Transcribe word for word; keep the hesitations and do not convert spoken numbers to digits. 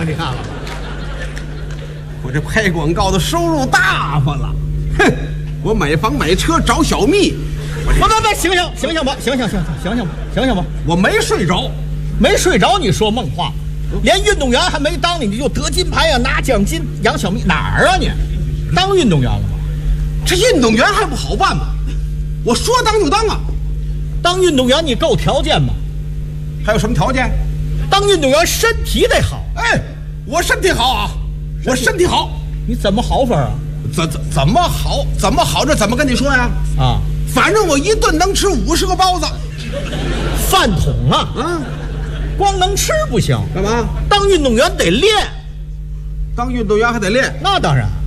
你看了，我这拍广告的收入大发了。哼，我买房买车找小蜜。 不不不，醒醒醒醒吧，醒醒醒醒醒醒吧，醒醒吧！ 我没睡着， 没睡着，你说梦话，连运动员还没当呢，你就得金牌啊，拿奖金养小蜜哪儿啊你？当运动员了吗？ 这运动员还不好办吗？我说当就当啊！ 当运动员你够条件吗？ 还有什么条件？ 当运动员身体得好。 哎，我身体好啊，我身体好。 你怎么好法啊？ 怎怎怎么好？怎么好？这怎么跟你说呀？ 啊， 反正我一顿能吃五十个包子。 饭桶啊！ 啊， 光能吃不行， 干嘛？ 当运动员得练。 当运动员还得练？ 那当然。